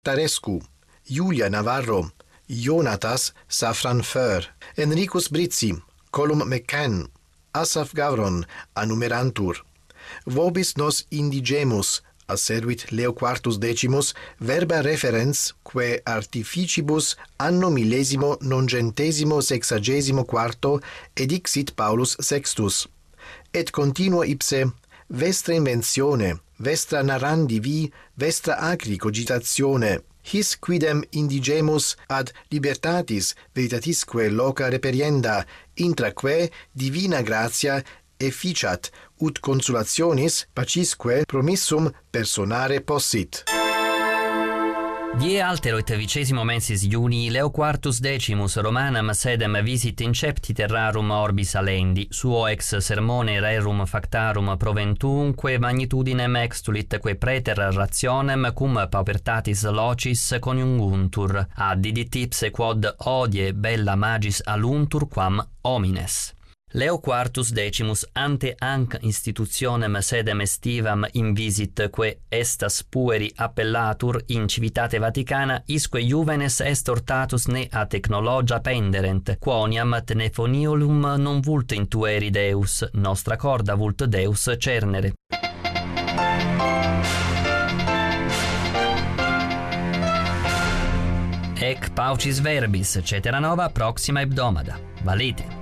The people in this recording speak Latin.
Tarescu, Julia Navarro, Jonatas Safran Föhr, Enricus Brizzi, Colum McCann, Asaf Gavron, anumerantur. Vobis nos indigemus, asseruit Leo Quartus Decimus, verba referens quae artificibus anno 1964 edixit Paulus Sextus. Et continuo ipse, vestra inventione, vestra narrandi vi, vestra acri cogitatione, his quidem indigemus ad libertatis veritatisque loca reperienda, intraque divina gratia efficiat, ut consolationis pacisque promissum personare possit. Die alteroit vicesimo mensis Iuni Leo Quartus Decimus Romanam sedem visit incepti terrarum orbis alendi, suo ex sermone rerum factarum proventunque magnitudinem extulit quae praeter rationem cum paupertatis locis coniunguntur, addidit ipse quod odie bella magis aluntur quam homines. Leo Quartus Decimus ante anc institutionem sedem estivam invisit quae estas pueri appellatur in civitate Vaticana isque juvenes est ortatus ne a technologia penderent, quoniam tenefoniolum non vult intueri Deus, nostra corda vult Deus cernere. Ec paucis verbis, cetera nova proxima hebdomada. Valete.